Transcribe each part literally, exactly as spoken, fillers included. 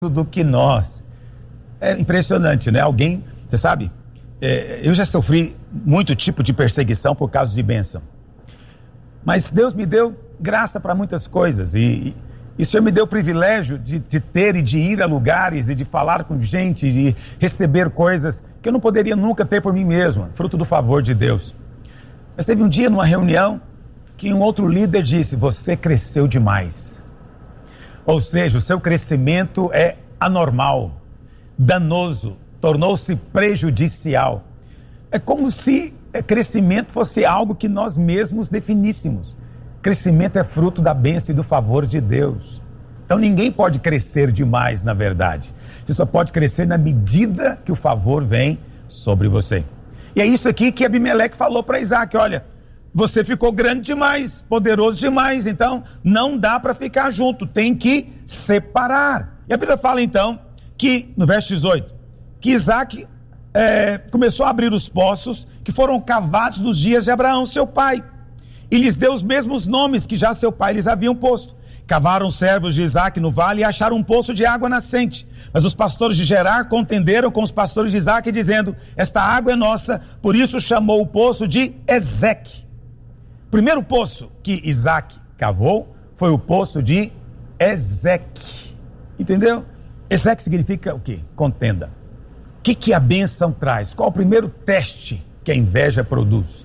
do que nós. É impressionante, né? Alguém, você sabe, é, eu já sofri muito tipo de perseguição por causa de bênção. Mas Deus me deu graça para muitas coisas. E, e o Senhor me deu o privilégio de, de ter e de ir a lugares e de falar com gente, de receber coisas que eu não poderia nunca ter por mim mesmo, fruto do favor de Deus. Mas teve um dia numa reunião que um outro líder disse: você cresceu demais. Ou seja, o seu crescimento é anormal, danoso, tornou-se prejudicial. É como se crescimento fosse algo que nós mesmos definíssemos. Crescimento é fruto da bênção e do favor de Deus. Então ninguém pode crescer demais, na verdade. Você só pode crescer na medida que o favor vem sobre você. E é isso aqui que Abimeleque falou para Isaac: olha, você ficou grande demais, poderoso demais, então não dá para ficar junto, tem que separar. E a Bíblia fala então que, no verso dezoito, que Isaac é, começou a abrir os poços que foram cavados nos dias de Abraão, seu pai, e lhes deu os mesmos nomes que já seu pai lhes haviam posto. Cavaram os servos de Isaac no vale e acharam um poço de água nascente. Mas os pastores de Gerar contenderam com os pastores de Isaac, dizendo: esta água é nossa. Por isso chamou o poço de Ezeque. O primeiro poço que Isaac cavou foi o poço de Ezeque. Entendeu? Ezeque significa o quê? Contenda. O que, que a bênção traz? Qual o primeiro teste que a inveja produz?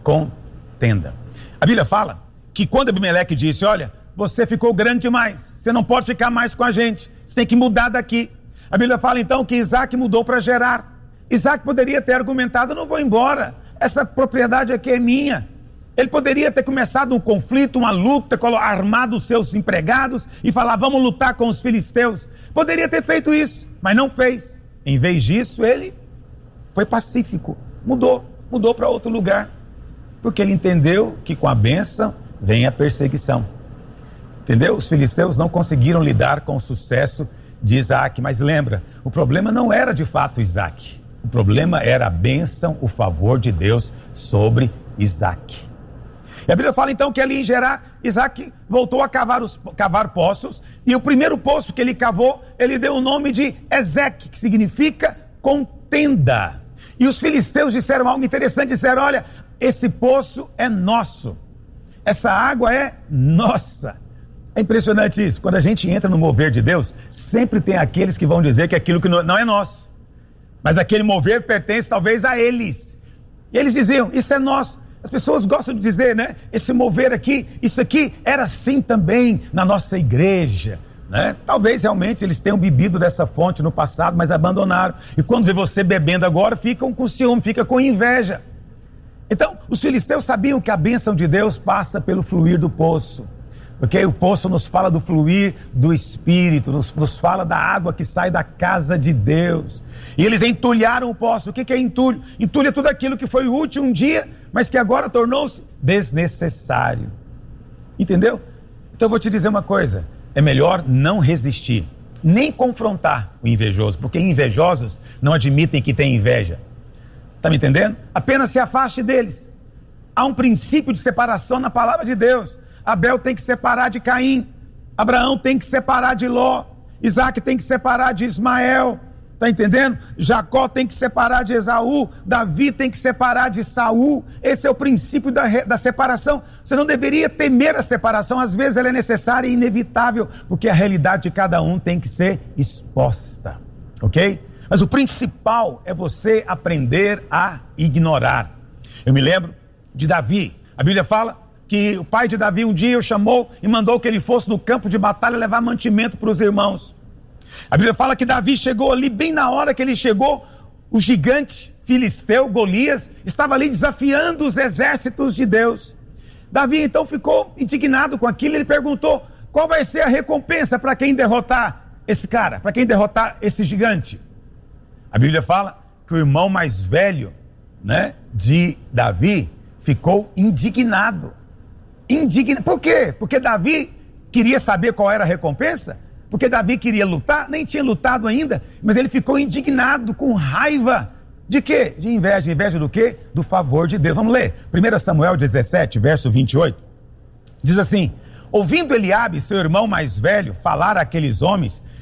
Contenda. A Bíblia fala que quando Abimeleque disse: olha, você ficou grande demais, você não pode ficar mais com a gente, você tem que mudar daqui. A Bíblia fala então que Isaac mudou para Gerar. Isaac poderia ter argumentado: eu não vou embora, essa propriedade aqui é minha. Ele poderia ter começado um conflito, uma luta, armado os seus empregados e falar: vamos lutar com os filisteus. Poderia ter feito isso, mas não fez. Em vez disso, ele foi pacífico, mudou, mudou para outro lugar, porque ele entendeu que com a bênção vem a perseguição. Entendeu? Os filisteus não conseguiram lidar com o sucesso de Isaac, mas lembra, o problema não era de fato Isaac, o problema era a bênção, o favor de Deus sobre Isaac. E a Bíblia fala então que ali em Gerar, Isaac voltou a cavar, os, cavar poços, e o primeiro poço que ele cavou, ele deu o nome de Ezeque, que significa contenda. E os filisteus disseram algo interessante, disseram: olha, esse poço é nosso, essa água é nossa. É impressionante isso, quando a gente entra no mover de Deus, sempre tem aqueles que vão dizer que aquilo que não é nosso, mas aquele mover pertence talvez a eles. E eles diziam: isso é nosso. As pessoas gostam de dizer, né? Esse mover aqui, isso aqui era assim também na nossa igreja, né? Talvez realmente eles tenham bebido dessa fonte no passado, mas abandonaram. E quando vê você bebendo agora, ficam com ciúme, ficam com inveja. Então, os filisteus sabiam que a bênção de Deus passa pelo fluir do poço. Porque o poço nos fala do fluir do Espírito, nos, nos fala da água que sai da casa de Deus. E eles entulharam o poço. O que, que é entulho? Entulho é tudo aquilo que foi útil um dia, mas que agora tornou-se desnecessário. Entendeu? Então eu vou te dizer uma coisa: é melhor não resistir, nem confrontar o invejoso, porque invejosos não admitem que têm inveja. Está me entendendo? Apenas se afaste deles. Há um princípio de separação na palavra de Deus. Abel tem que separar de Caim, Abraão tem que separar de Ló, Isaac tem que separar de Ismael, está entendendo? Jacó tem que separar de Esaú, Davi tem que separar de Saul. Esse é o princípio da, da separação. Você não deveria temer a separação, às vezes ela é necessária e inevitável, porque a realidade de cada um tem que ser exposta, ok? Mas o principal é você aprender a ignorar. Eu me lembro de Davi, a Bíblia fala que o pai de Davi um dia o chamou e mandou que ele fosse no campo de batalha levar mantimento para os irmãos. A Bíblia fala que Davi chegou ali, bem na hora que ele chegou, o gigante filisteu, Golias, estava ali desafiando os exércitos de Deus. Davi então ficou indignado com aquilo, ele perguntou: qual vai ser a recompensa para quem derrotar esse cara, para quem derrotar esse gigante? A Bíblia fala que o irmão mais velho, né, de Davi ficou indignado. Indigna. Por quê? Porque Davi queria saber qual era a recompensa? Porque Davi queria lutar? Nem tinha lutado ainda, mas ele ficou indignado, com raiva. De quê? De inveja. Inveja do quê? Do favor de Deus. Vamos ler. primeiro Samuel dezessete, verso vinte e oito. Diz assim: ouvindo Eliabe, seu irmão mais velho, falar àqueles homens,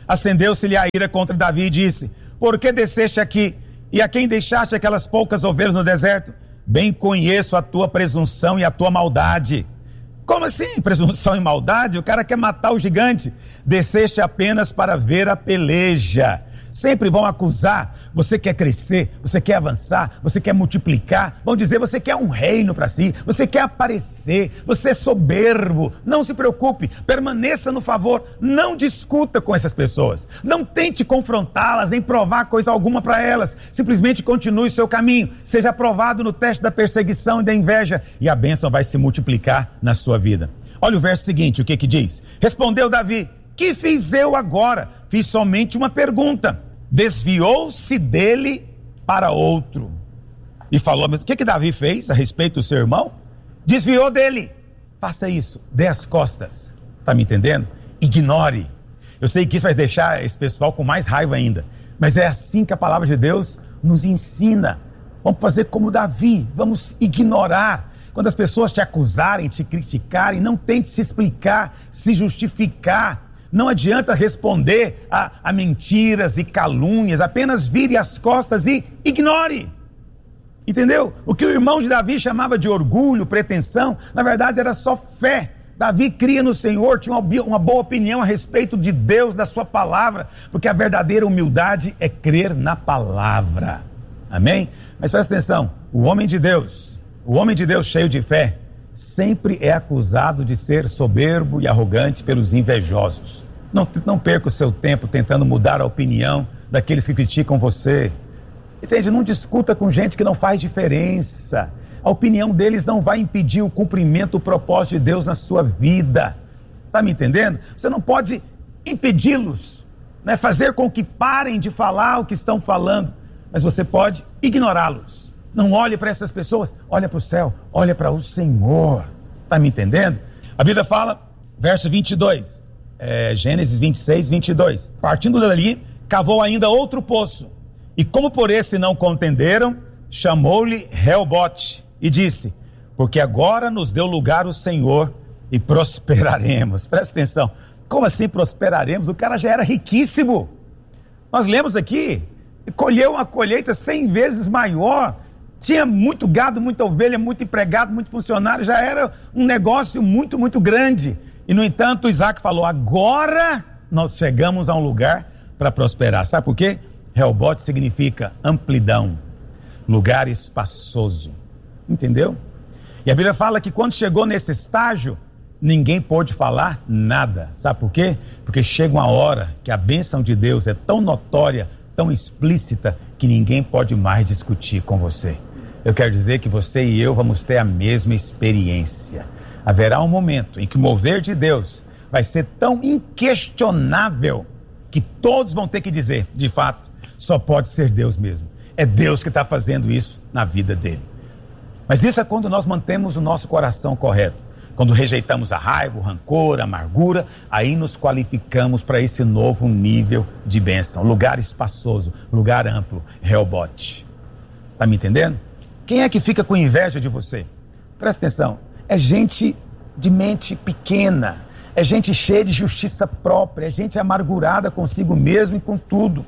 acendeu-se-lhe a ira contra Davi e disse: por que desceste aqui? E a quem deixaste aquelas poucas ovelhas no deserto? Bem conheço a tua presunção e a tua maldade. Como assim, presunção e maldade? O cara quer matar o gigante. Desceste apenas para ver a peleja. Sempre vão acusar. Você quer crescer, você quer avançar, você quer multiplicar. Vão dizer, você quer um reino para si, você quer aparecer, você é soberbo. Não se preocupe, permaneça no favor. Não discuta com essas pessoas. Não tente confrontá-las, nem provar coisa alguma para elas. Simplesmente continue o seu caminho. Seja aprovado no teste da perseguição e da inveja, e a bênção vai se multiplicar na sua vida. Olha o verso seguinte, o que que diz? Respondeu Davi: que fiz eu agora? Fiz somente uma pergunta. Desviou-se dele para outro. E falou, mas o que que Davi fez a respeito do seu irmão? Desviou dele. Faça isso, dê as costas. Está me entendendo? Ignore. Eu sei que isso vai deixar esse pessoal com mais raiva ainda, mas é assim que a palavra de Deus nos ensina. Vamos fazer como Davi, vamos ignorar. Quando as pessoas te acusarem, te criticarem, não tente se explicar, se justificar. Não adianta responder a, a mentiras e calúnias, apenas vire as costas e ignore. Entendeu? O que o irmão de Davi chamava de orgulho, pretensão, na verdade era só fé. Davi cria no Senhor, tinha uma, uma boa opinião a respeito de Deus, da sua palavra, porque a verdadeira humildade é crer na palavra. Amém? Mas presta atenção, o homem de Deus, o homem de Deus cheio de fé, sempre é acusado de ser soberbo e arrogante pelos invejosos. Não, não perca o seu tempo tentando mudar a opinião daqueles que criticam você. Entende? Não discuta com gente que não faz diferença. A opinião deles não vai impedir o cumprimento do propósito de Deus na sua vida. Está me entendendo? Você não pode impedi-los, né? Fazer com que parem de falar o que estão falando, mas você pode ignorá-los. Não olhe para essas pessoas, olha para o céu, olha para o Senhor. Está me entendendo? A Bíblia fala, verso vinte e dois, é, Gênesis vinte e seis, vinte e dois. Partindo dali, cavou ainda outro poço, e como por esse não contenderam, chamou-lhe Reobote, e disse: porque agora nos deu lugar o Senhor, e prosperaremos. Presta atenção, como assim prosperaremos? O cara já era riquíssimo. Nós lemos aqui, colheu uma colheita cem vezes maior, tinha muito gado, muita ovelha, muito empregado, muito funcionário, já era um negócio muito, muito grande. E no entanto, Isaac falou: agora nós chegamos a um lugar para prosperar. Sabe por quê? Reobote significa amplidão, lugar espaçoso. Entendeu? E a Bíblia fala que quando chegou nesse estágio, ninguém pôde falar nada. Sabe por quê? Porque chega uma hora que a bênção de Deus é tão notória, tão explícita, que ninguém pode mais discutir com você. Eu quero dizer que você e eu vamos ter a mesma experiência. Haverá um momento em que o mover de Deus vai ser tão inquestionável que todos vão ter que dizer, de fato, só pode ser Deus mesmo. É Deus que está fazendo isso na vida dele. Mas isso é quando nós mantemos o nosso coração correto. Quando rejeitamos a raiva, o rancor, a amargura, aí nos qualificamos para esse novo nível de bênção. Lugar espaçoso, lugar amplo, Reobote. Está me entendendo? Quem é que fica com inveja de você? Presta atenção, é gente de mente pequena, é gente cheia de justiça própria, é gente amargurada consigo mesmo e com tudo.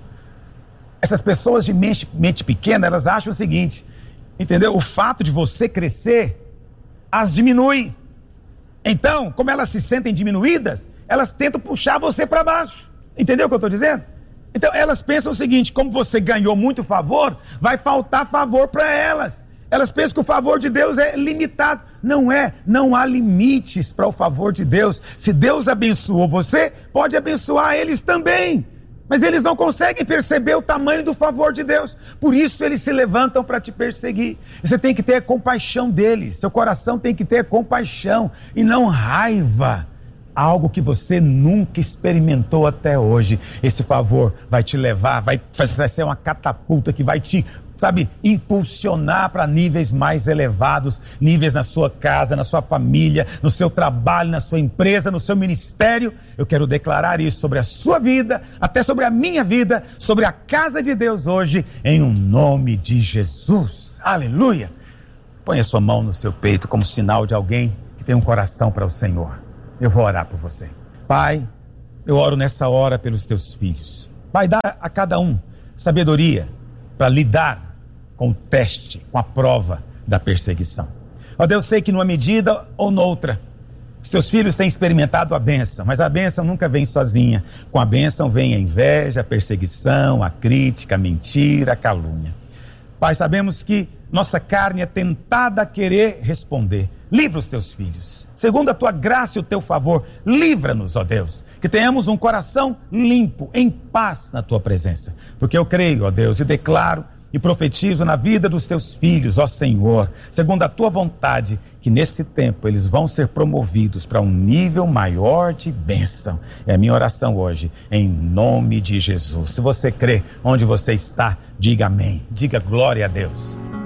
Essas pessoas de mente, mente pequena, elas acham o seguinte, entendeu? O fato de você crescer as diminui. Então, como elas se sentem diminuídas, elas tentam puxar você para baixo. Entendeu o que eu estou dizendo? Então, elas pensam o seguinte: como você ganhou muito favor, vai faltar favor para elas. Elas pensam que o favor de Deus é limitado. Não é, não há limites para o favor de Deus. Se Deus abençoou você, pode abençoar eles também. Mas eles não conseguem perceber o tamanho do favor de Deus. Por isso eles se levantam para te perseguir. Você tem que ter compaixão deles. Seu coração tem que ter compaixão e não raiva. Algo que você nunca experimentou até hoje. Esse favor vai te levar, vai, vai ser uma catapulta que vai te, sabe, impulsionar para níveis mais elevados, níveis na sua casa, na sua família, no seu trabalho, na sua empresa, no seu ministério. Eu quero declarar isso sobre a sua vida, até sobre a minha vida, sobre a casa de Deus hoje, em um nome de Jesus. Aleluia! Põe a sua mão no seu peito como sinal de alguém que tem um coração para o Senhor. Eu vou orar por você. Pai, eu oro nessa hora pelos teus filhos. Pai, dá a cada um sabedoria para lidar com o teste, com a prova da perseguição. Ó Deus, sei que numa medida ou noutra, os teus filhos têm experimentado a bênção, mas a bênção nunca vem sozinha. Com a bênção vem a inveja, a perseguição, a crítica, a mentira, a calúnia. Pai, sabemos que nossa carne é tentada a querer responder. Livra os teus filhos. Segundo a tua graça e o teu favor, livra-nos, ó Deus. Que tenhamos um coração limpo, em paz na tua presença. Porque eu creio, ó Deus, e declaro e profetizo na vida dos teus filhos, ó Senhor, segundo a tua vontade, que nesse tempo eles vão ser promovidos para um nível maior de bênção. É a minha oração hoje, em nome de Jesus. Se você crê onde você está, diga amém. Diga glória a Deus.